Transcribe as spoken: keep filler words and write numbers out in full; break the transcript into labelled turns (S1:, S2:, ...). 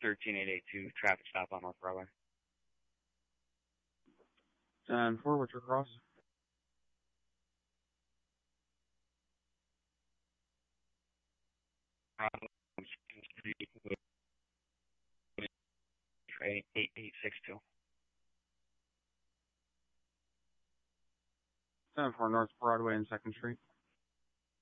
S1: thirteen eight eight two, traffic stop on North Broadway.
S2: ten four, what's your cross?
S1: eight eight six two.
S2: ten four, North Broadway and second Street.